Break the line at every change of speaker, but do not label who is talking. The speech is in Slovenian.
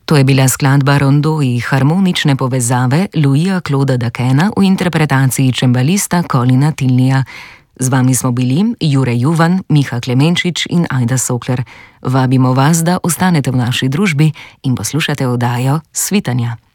To je bila skladba Rondoi harmonične povezave Louisa Clauda Dakena v interpretaciji čembalista Colina Tilnija. Z vami smo bili Jure Juvan, Miha Klemenčič in Ajda Sokler. Vabimo vas, da ostanete v naši družbi in poslušate oddajo Svitanja.